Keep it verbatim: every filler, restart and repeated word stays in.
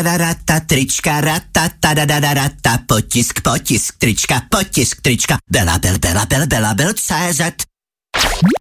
rata, trička, rata, tadadadadata, potisk, potisk, trička, potisk, trička, Bela, Bel, Bela, Bel, Bela, Bel, C Z.